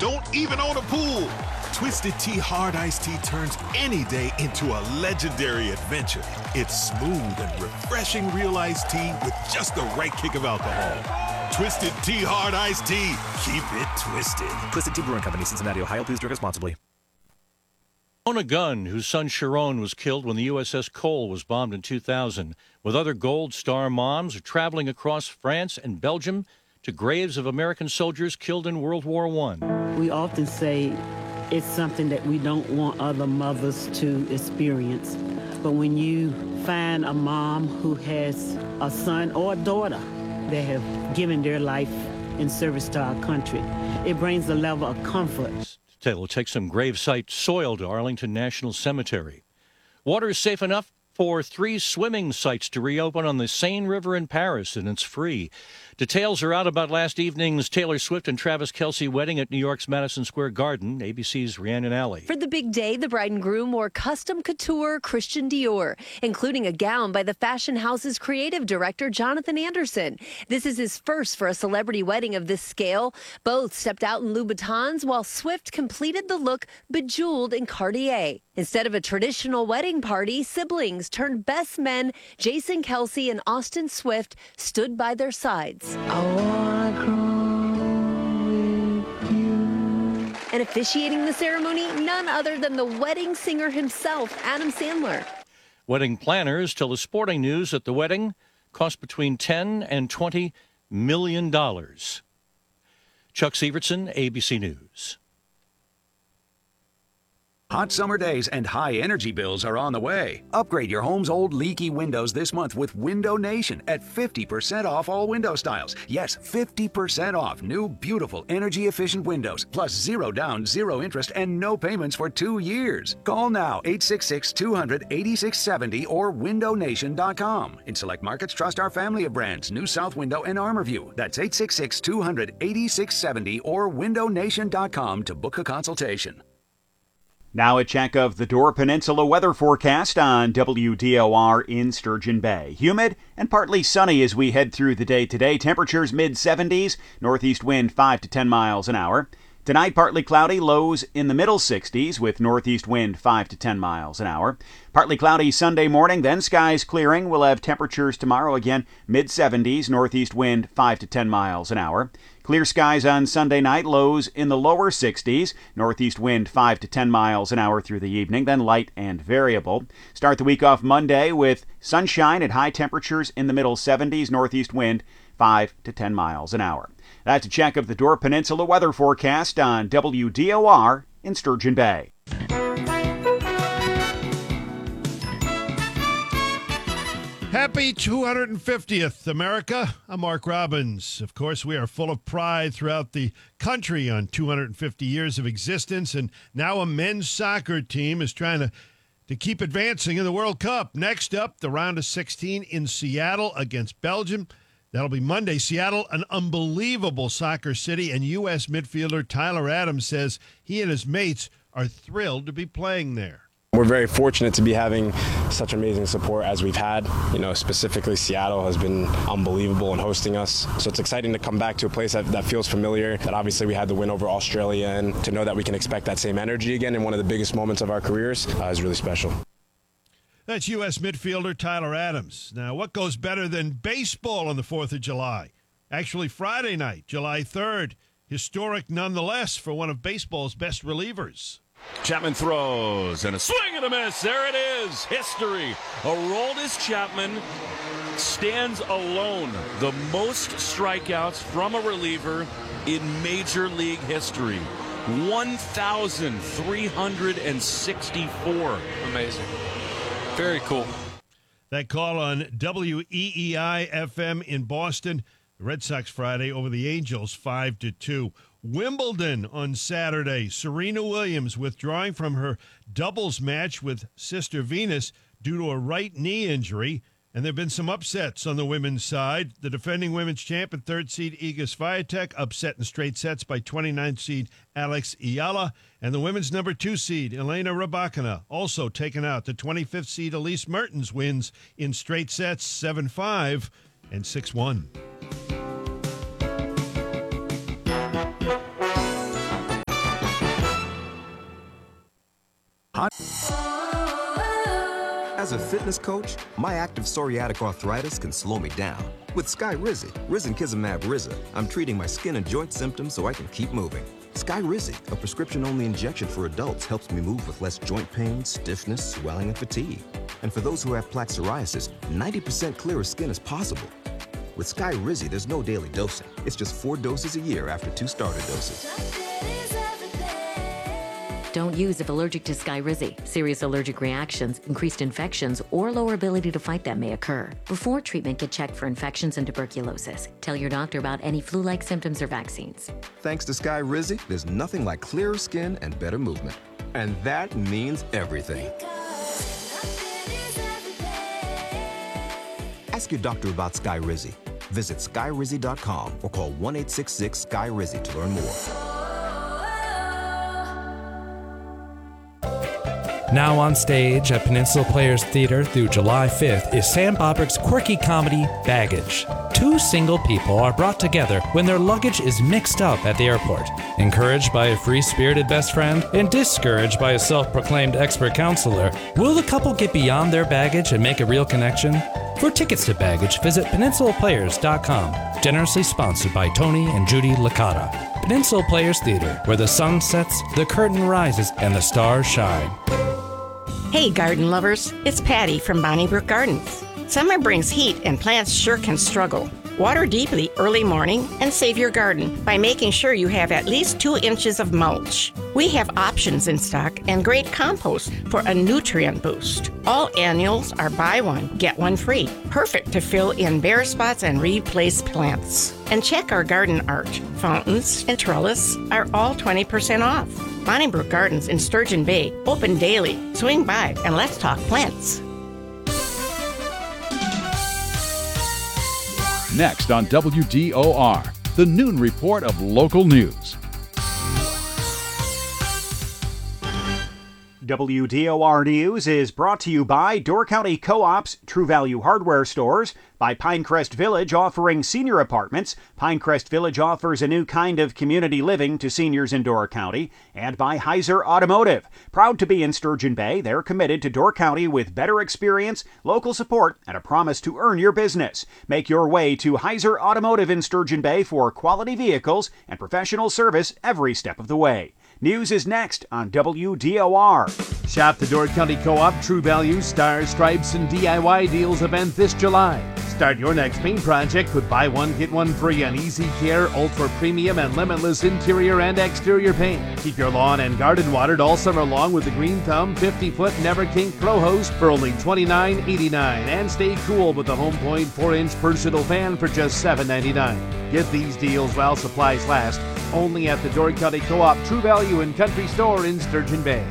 don't even own a pool. Twisted Tea Hard Iced Tea turns any day into a legendary adventure. It's smooth and refreshing real iced tea with just the right kick of alcohol. Twisted Tea Hard Iced Tea. Keep it twisted. Twisted Tea Brewing Company, Cincinnati, Ohio. Please drink responsibly. Own a gun whose son Sharon was killed when the USS Cole was bombed in 2000, with other Gold Star moms are traveling across France and Belgium to graves of American soldiers killed in World War I. We often say it's something that we don't want other mothers to experience. But when you find a mom who has a son or a daughter that have given their life in service to our country, it brings a level of comfort. We'll take some gravesite soil to Arlington National Cemetery. Water is safe enough for 3 swimming sites to reopen on the Seine River in Paris, and it's free. Details are out about last evening's Taylor Swift and Travis Kelce wedding at New York's Madison Square Garden. ABC's Rhiannon Alley. For the big day, the bride and groom wore custom couture Christian Dior, including a gown by the fashion house's creative director, Jonathan Anderson. This is his first for a celebrity wedding of this scale. Both stepped out in Louboutins, while Swift completed the look bejeweled in Cartier. Instead of a traditional wedding party, siblings turned best men Jason Kelce and Austin Swift stood by their sides. And officiating the ceremony, none other than the wedding singer himself, Adam Sandler. Wedding planners tell the Sporting News that the wedding cost between $10 and $20 million. Chuck Severson, ABC News. Hot summer days and high energy bills are on the way. Upgrade your home's old leaky windows this month with Window Nation at 50% off all window styles. Yes, 50% off new, beautiful, energy-efficient windows, plus 0 down, 0 interest, and no payments for 2 years. Call now, 866-200-8670 or windownation.com. In select markets, trust our family of brands, New South Window and ArmorView. That's 866-200-8670 or windownation.com to book a consultation. Now a check of the Door Peninsula weather forecast on WDOR in Sturgeon Bay. Humid and partly sunny as we head through the day today. Temperatures mid-70s, northeast wind 5 to 10 miles an hour. Tonight, partly cloudy, lows in the middle 60s with northeast wind 5 to 10 miles an hour. Partly cloudy Sunday morning, then skies clearing. We'll have temperatures tomorrow again mid-70s, northeast wind 5 to 10 miles an hour. Clear skies on Sunday night, lows in the lower 60s, northeast wind 5 to 10 miles an hour through the evening, then light and variable. Start the week off Monday with sunshine at high temperatures in the middle 70s, northeast wind 5 to 10 miles an hour. That's a check of the Door Peninsula weather forecast on WDOR in Sturgeon Bay. Happy 250th, America. I'm Mark Robbins. Of course, we are full of pride throughout the country on 250 years of existence, and now a men's soccer team is trying to keep advancing in the World Cup. Next up, the round of 16 in Seattle against Belgium. That'll be Monday. Seattle, an unbelievable soccer city, and U.S. midfielder Tyler Adams says he and his mates are thrilled to be playing there. We're very fortunate to be having such amazing support as we've had. You know, specifically Seattle has been unbelievable in hosting us. So it's exciting to come back to a place that feels familiar, that obviously we had the win over Australia, and to know that we can expect that same energy again in one of the biggest moments of our careers is really special. That's U.S. midfielder Tyler Adams. Now, what goes better than baseball on the 4th of July? Actually, Friday night, July 3rd. Historic nonetheless for one of baseball's best relievers. Chapman throws, and a swing and a miss. There it is. History. Aroldis Chapman stands alone. The most strikeouts from a reliever in Major League history. 1,364. Amazing. Very cool. That call on WEEI-FM in Boston. The Red Sox Friday over the Angels 5-2. Wimbledon on Saturday. Serena Williams withdrawing from her doubles match with Sister Venus due to a right knee injury. And there have been some upsets on the women's side. The defending women's champ and third seed Iga Swiatek upset in straight sets by 29th seed Alex Ayala. And the women's number 2 seed Elena Rybakina also taken out. The 25th seed Elise Mertens wins in straight sets 7-5 and 6-1. As a fitness coach, my active psoriatic arthritis can slow me down. With Skyrizi, risankizumab Riza, I'm treating my skin and joint symptoms so I can keep moving. Skyrizi, a prescription-only injection for adults, helps me move with less joint pain, stiffness, swelling, and fatigue. And for those who have plaque psoriasis, 90% clearer skin is possible. With Skyrizi, there's no daily dosing. It's just 4 doses a year after 2 starter doses. Don't use if allergic to Skyrizi. Serious allergic reactions, increased infections, or lower ability to fight them may occur. Before treatment, get checked for infections and tuberculosis. Tell your doctor about any flu-like symptoms or vaccines. Thanks to Skyrizi, there's nothing like clearer skin and better movement. And that means everything. Ask your doctor about Skyrizi. Visit Skyrizi.com or call 1-866-SKY-RIZI to learn more. Now on stage at Peninsula Players Theater through July 5th is Sam Bobrick's quirky comedy, Baggage. 2 single people are brought together when their luggage is mixed up at the airport. Encouraged by a free-spirited best friend and discouraged by a self-proclaimed expert counselor, will the couple get beyond their baggage and make a real connection? For tickets to Baggage, visit PeninsulaPlayers.com. Generously sponsored by Tony and Judy Licata. Peninsula Players Theater, where the sun sets, the curtain rises, and the stars shine. Hey garden lovers, it's Patty from Bonnybrook Gardens. Summer brings heat and plants sure can struggle. Water deeply early morning and save your garden by making sure you have at least 2 inches of mulch. We have options in stock and great compost for a nutrient boost. All annuals are buy one, get one free. Perfect to fill in bare spots and replace plants. And check our garden art. Fountains and trellis are all 20% off. Bonnybrook Gardens in Sturgeon Bay, open daily. Swing by and let's talk plants. Next on WDOR, the noon report of local news. WDOR News is brought to you by Door County Co-op's True Value Hardware Stores, by Pinecrest Village offering senior apartments. Pinecrest Village offers a new kind of community living to seniors in Door County, and by Heiser Automotive. Proud to be in Sturgeon Bay, they're committed to Door County with better experience, local support, and a promise to earn your business. Make your way to Heiser Automotive in Sturgeon Bay for quality vehicles and professional service every step of the way. News is next on WDOR. Shop the Door County Co-op True Value, Stars, Stripes, and DIY Deals event this July. Start your next paint project with buy one, get one free on Easy Care, Ultra Premium, and Limitless interior and exterior paint. Keep your lawn and garden watered all summer long with the Green Thumb 50-foot Never Kink Pro Hose for only $29.89. And stay cool with the Home Point 4-inch versatile fan for just $7.99. Get these deals while supplies last, only at the Door County Co-op True Value and Country Store in Sturgeon Bay.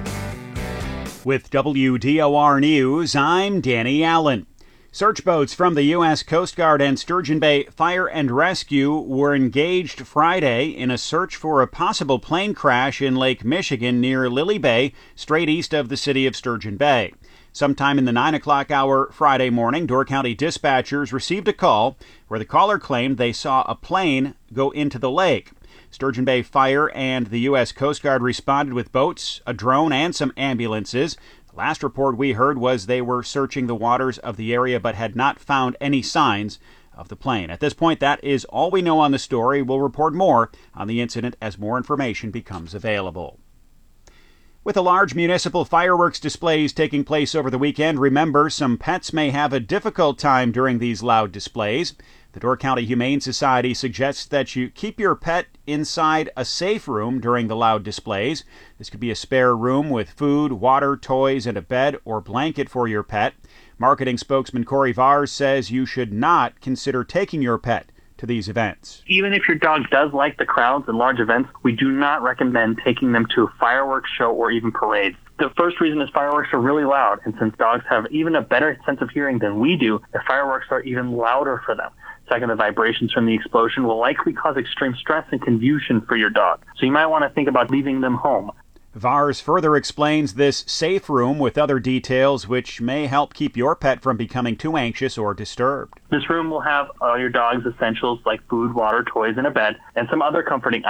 With WDOR News, I'm Danny Allen. Search boats from the U.S. Coast Guard and Sturgeon Bay Fire and Rescue were engaged Friday in a search for a possible plane crash in Lake Michigan near Lily Bay, straight east of the city of Sturgeon Bay. Sometime in the 9 o'clock hour Friday morning, Door County dispatchers received a call where the caller claimed they saw a plane go into the lake. Sturgeon Bay Fire and the U.S. Coast Guard responded with boats, a drone, and some ambulances. The last report we heard was they were searching the waters of the area but had not found any signs of the plane. At this point, that is all we know on the story. We'll report more on the incident as more information becomes available. With the large municipal fireworks displays taking place over the weekend, remember, some pets may have a difficult time during these loud displays. The Door County Humane Society suggests that you keep your pet inside a safe room during the loud displays. This could be a spare room with food, water, toys, and a bed or blanket for your pet. Marketing spokesman Corey Vars says you should not consider taking your pet to these events. Even if your dog does like the crowds and large events, we do not recommend taking them to a fireworks show or even parades. The first reason is fireworks are really loud, and since dogs have even a better sense of hearing than we do, the fireworks are even louder for them. Second, the vibrations from the explosion will likely cause extreme stress and confusion for your dog, so you might want to think about leaving them home. Vars further explains this safe room with other details which may help keep your pet from becoming too anxious or disturbed. This room will have all your dog's essentials like food, water, toys, and a bed, and some other comforting items.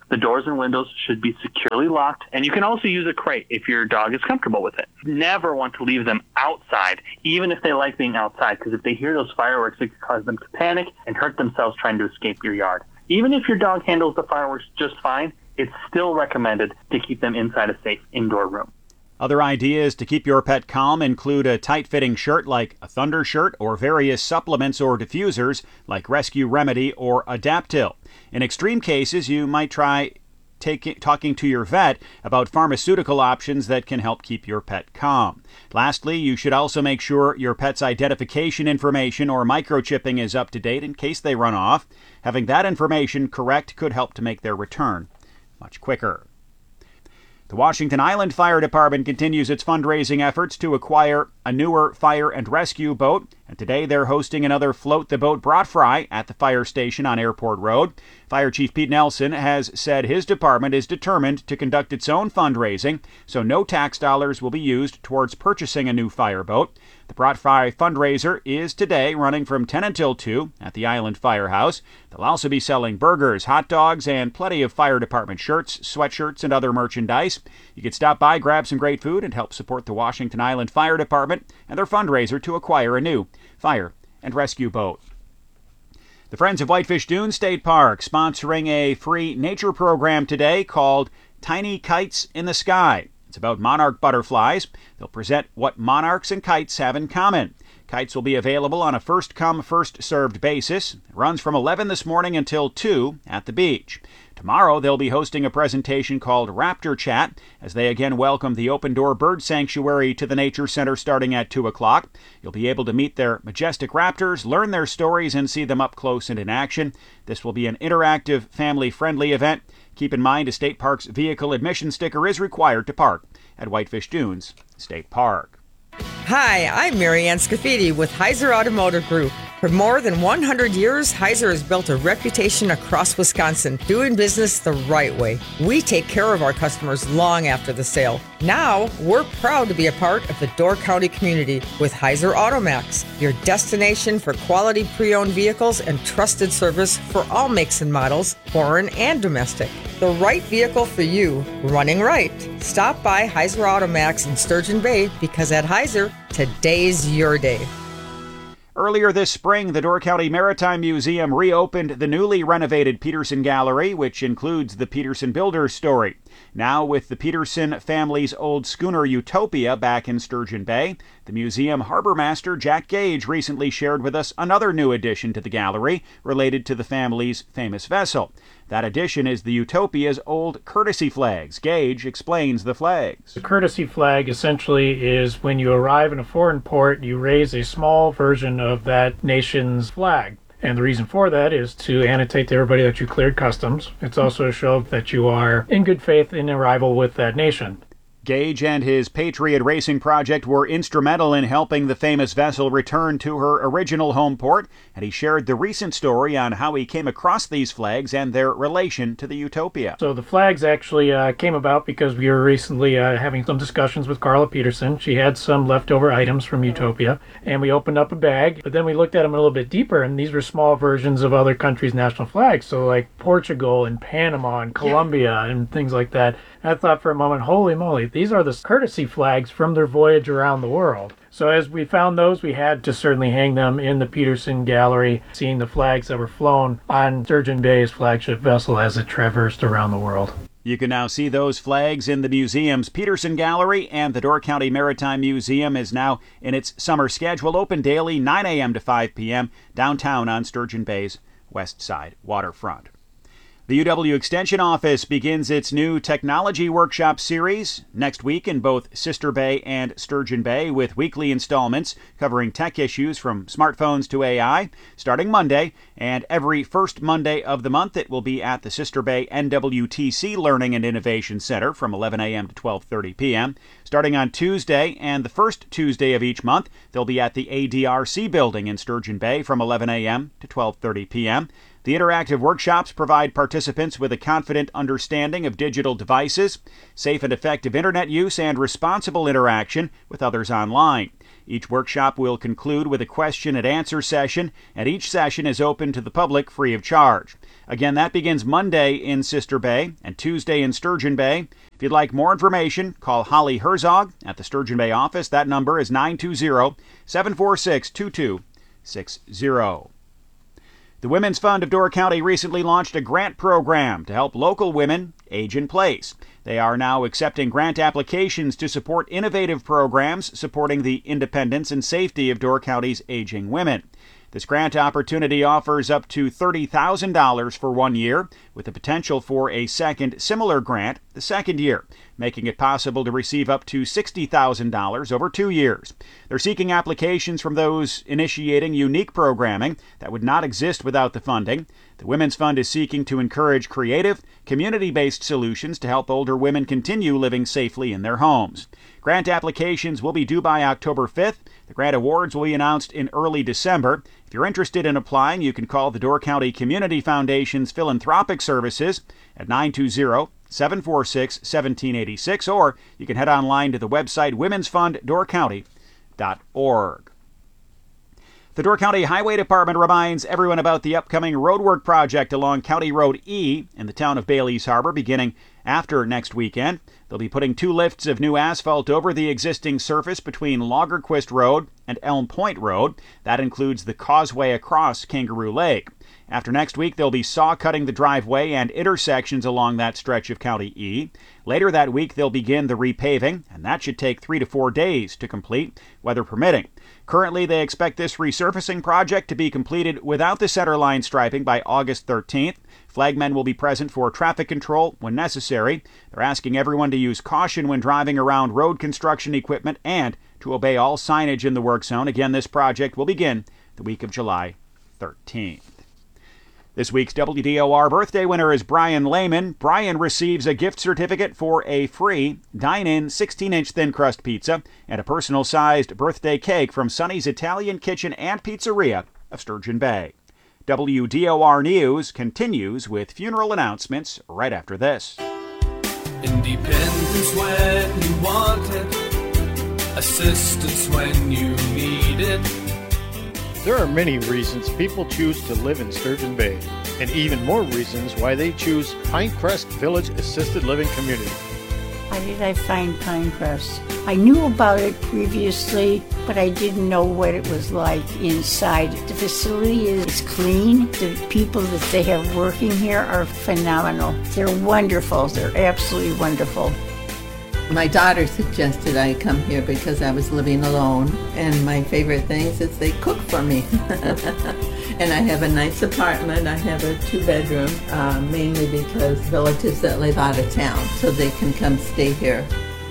The doors and windows should be securely locked, and you can also use a crate if your dog is comfortable with it. Never want to leave them outside, even if they like being outside, because if they hear those fireworks, it could cause them to panic and hurt themselves trying to escape your yard. Even if your dog handles the fireworks just fine, it's still recommended to keep them inside a safe indoor room. Other ideas to keep your pet calm include a tight-fitting shirt like a Thunder shirt or various supplements or diffusers like Rescue Remedy or Adaptil. In extreme cases, you might try talking to your vet about pharmaceutical options that can help keep your pet calm. Lastly, you should also make sure your pet's identification information or microchipping is up to date in case they run off. Having that information correct could help to make their return much quicker. The Washington Island Fire Department continues its fundraising efforts to acquire a newer fire and rescue boat, and today they're hosting another Float the Boat Brat Fry at the fire station on Airport Road. Fire Chief Pete Nelson has said his department is determined to conduct its own fundraising, so no tax dollars will be used towards purchasing a new fire boat. The Brat Fry fundraiser is today running from 10 until 2 at the Island Firehouse. They'll also be selling burgers, hot dogs, and plenty of fire department shirts, sweatshirts, and other merchandise. You can stop by, grab some great food, and help support the Washington Island Fire Department and their fundraiser to acquire a new fire and rescue boat. The Friends of Whitefish Dune State Park sponsoring a free nature program today called Tiny Kites in the Sky. It's about monarch butterflies. They'll present what monarchs and kites have in common. Kites will be available on a first-come, first-served basis. It runs from 11 this morning until 2 at the beach. Tomorrow, they'll be hosting a presentation called Raptor Chat as they again welcome the Open Door Bird Sanctuary to the Nature Center starting at 2 o'clock. You'll be able to meet their majestic raptors, learn their stories, and see them up close and in action. This will be an interactive, family-friendly event. Keep in mind, a state park's vehicle admission sticker is required to park at Whitefish Dunes State Park. Hi, I'm Marianne Scafidi with Heiser Automotive Group. For more than 100 years, Heiser has built a reputation across Wisconsin, doing business the right way. We take care of our customers long after the sale. Now, we're proud to be a part of the Door County community with Heiser Automax, your destination for quality pre-owned vehicles and trusted service for all makes and models, foreign and domestic. The right vehicle for you, running right. Stop by Heiser Automax in Sturgeon Bay because at Heiser, today's your day. Earlier this spring, the Door County Maritime Museum reopened the newly renovated Peterson Gallery, which includes the Peterson Builders story. Now, with the Peterson family's old schooner Utopia back in Sturgeon Bay, the museum harbor master Jack Gage recently shared with us another new addition to the gallery related to the family's famous vessel. That addition is the Utopia's old courtesy flags. Gage explains the flags. The courtesy flag essentially is when you arrive in a foreign port, you raise a small version of that nation's flag. And the reason for that is to annotate to everybody that you cleared customs. It's also to show that you are in good faith in arrival with that nation. Gage and his Patriot Racing project were instrumental in helping the famous vessel return to her original home port, and he shared the recent story on how he came across these flags and their relation to the Utopia. So the flags actually came about because we were recently having some discussions with Carla Peterson. She had some leftover items from Utopia, and we opened up a bag, but then we looked at them a little bit deeper, and these were small versions of other countries' national flags, so like Portugal and Panama and Colombia and things like that. And I thought for a moment, holy moly, these are the courtesy flags from their voyage around the world. So as we found those, we had to certainly hang them in the Peterson Gallery, seeing the flags that were flown on Sturgeon Bay's flagship vessel as it traversed around the world. You can now see those flags in the museum's Peterson Gallery, and the Door County Maritime Museum is now in its summer schedule, open daily 9 a.m. to 5 p.m. downtown on Sturgeon Bay's west side waterfront. The UW Extension Office begins its new technology workshop series next week in both Sister Bay and Sturgeon Bay, with weekly installments covering tech issues from smartphones to AI, starting Monday, and every first Monday of the month it will be at the Sister Bay NWTC Learning and Innovation Center from 11 a.m. to 12:30 p.m. Starting on Tuesday and the first Tuesday of each month, they'll be at the ADRC building in Sturgeon Bay from 11 a.m. to 12:30 p.m. The interactive workshops provide participants with a confident understanding of digital devices, safe and effective internet use, and responsible interaction with others online. Each workshop will conclude with a question and answer session, and each session is open to the public free of charge. Again, that begins Monday in Sister Bay and Tuesday in Sturgeon Bay. If you'd like more information, call Holly Herzog at the Sturgeon Bay office. That number is 920-746-2260. The Women's Fund of Door County recently launched a grant program to help local women age in place. They are now accepting grant applications to support innovative programs supporting the independence and safety of Door County's aging women. This grant opportunity offers up to $30,000 for 1 year, with the potential for a second similar grant the second year, making it possible to receive up to $60,000 over 2 years. They're seeking applications from those initiating unique programming that would not exist without the funding. The Women's Fund is seeking to encourage creative, community-based solutions to help older women continue living safely in their homes. Grant applications will be due by October 5th. The grant awards will be announced in early December. If you're interested in applying, you can call the Door County Community Foundation's Philanthropic Services at 920-746-1786, or you can head online to the website womensfunddoorcounty.org. The Door County Highway Department reminds everyone about the upcoming roadwork project along County Road E in the town of Bailey's Harbor beginning after next weekend. They'll be putting 2 lifts of new asphalt over the existing surface between Loggerquist Road and Elm Point Road. That includes the causeway across Kangaroo Lake. After next week, they'll be saw cutting the driveway and intersections along that stretch of County E. Later that week, they'll begin the repaving, and that should take 3 to 4 days to complete, weather permitting. Currently, they expect this resurfacing project to be completed without the centerline striping by August 13th. Flagmen will be present for traffic control when necessary. They're asking everyone to use caution when driving around road construction equipment and to obey all signage in the work zone. Again, this project will begin the week of July 13th. This week's WDOR birthday winner is Brian Lehman. Brian receives a gift certificate for a free dine-in 16-inch thin crust pizza and a personal-sized birthday cake from Sonny's Italian Kitchen and Pizzeria of Sturgeon Bay. WDOR News continues with funeral announcements right after this. Independence when you want it, assistance when you need it. There are many reasons people choose to live in Sturgeon Bay, and even more reasons why they choose Pinecrest Village Assisted Living Community. How did I find Pinecrest? I knew about it previously, but I didn't know what it was like inside. The facility is clean. The people that they have working here are phenomenal. They're wonderful. They're absolutely wonderful. My daughter suggested I come here because I was living alone, and my favorite things is they cook for me. And I have a nice apartment. I have a 2-bedroom, mainly because relatives that live out of town, so they can come stay here.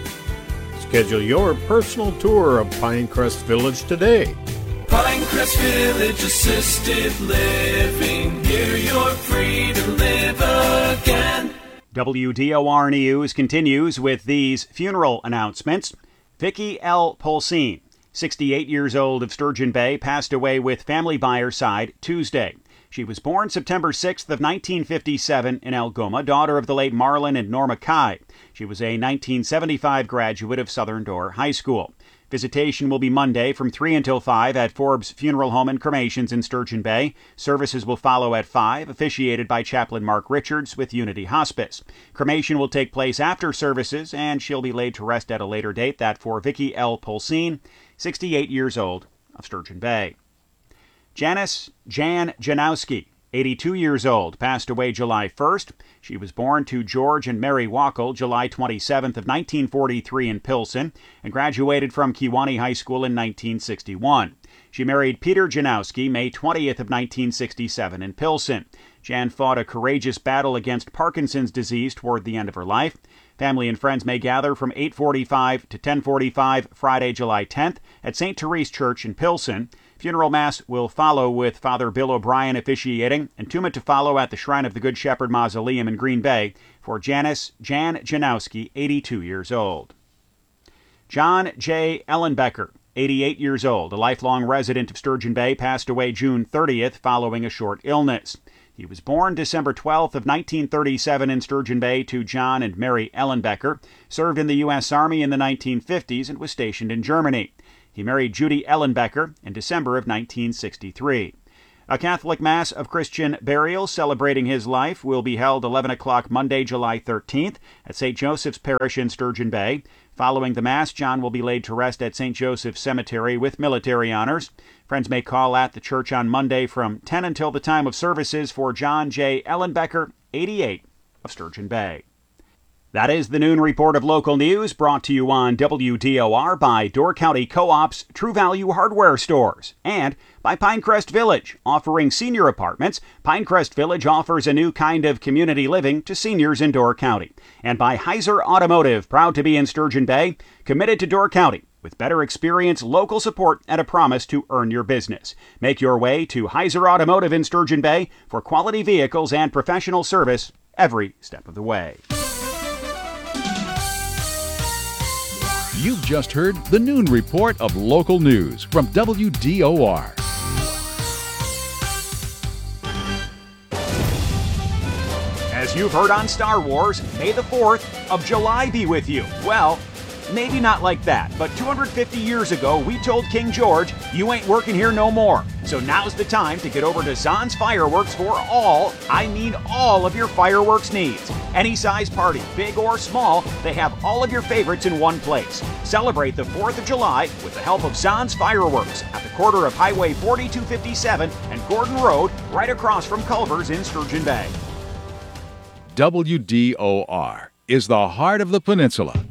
Schedule your personal tour of Pinecrest Village today. Pinecrest Village Assisted Living. Here you're free to live again. WDOR News continues with these funeral announcements. Vicki L. Polsine, 68 years old, of Sturgeon Bay, passed away with family by her side Tuesday. She was born September 6th of 1957 in Algoma, daughter of the late Marlon and Norma Kai. She was a 1975 graduate of Southern Door High School. Visitation will be Monday from 3 until 5 at Forbes Funeral Home and Cremations in Sturgeon Bay. Services will follow at 5, officiated by Chaplain Mark Richards with Unity Hospice. Cremation will take place after services, and she'll be laid to rest at a later date. That for Vicki L. Polsine, 68 years old, of Sturgeon Bay. Janice Jan Janowski, 82 years old, passed away July 1st. She was born to George and Mary Wackel July 27th of 1943 in Pilsen and graduated from Kewanee High School in 1961. She married Peter Janowski May 20th of 1967 in Pilsen. Jan fought a courageous battle against Parkinson's disease toward the end of her life. Family and friends may gather from 8:45 to 10:45 Friday, July 10th at St. Therese Church in Pilsen. Funeral Mass will follow with Father Bill O'Brien officiating, and entombment to follow at the Shrine of the Good Shepherd Mausoleum in Green Bay for Jan Janowski, 82 years old. John J. Ellenbecker, 88 years old, a lifelong resident of Sturgeon Bay, passed away June 30th following a short illness. He was born December 12th of 1937 in Sturgeon Bay to John and Mary Ellenbecker, served in the U.S. Army in the 1950s and was stationed in Germany. He married Judy Ellenbecker in December of 1963. A Catholic Mass of Christian burial celebrating his life will be held 11 o'clock Monday, July 13th at St. Joseph's Parish in Sturgeon Bay. Following the Mass, John will be laid to rest at St. Joseph's Cemetery with military honors. Friends may call at the church on Monday from 10 until the time of services for John J. Ellenbecker, 88, of Sturgeon Bay. That is the Noon Report of local news, brought to you on WDOR by Door County Co-op's True Value Hardware Stores and by Pinecrest Village, offering senior apartments. Pinecrest Village offers a new kind of community living to seniors in Door County. And by Heiser Automotive, proud to be in Sturgeon Bay, committed to Door County with better experience, local support, and a promise to earn your business. Make your way to Heiser Automotive in Sturgeon Bay for quality vehicles and professional service every step of the way. You've just heard the Noon Report of local news from WDOR. As you've heard on Star Wars, May the 4th of July be with you. Well, maybe not like that, but 250 years ago, we told King George, you ain't working here no more. So now's the time to get over to Zahn's Fireworks for all of your fireworks needs. Any size party, big or small, they have all of your favorites in one place. Celebrate the 4th of July with the help of Zahn's Fireworks at the corner of Highway 4257 and Gordon Road, right across from Culver's in Sturgeon Bay. WDOR is the heart of the peninsula.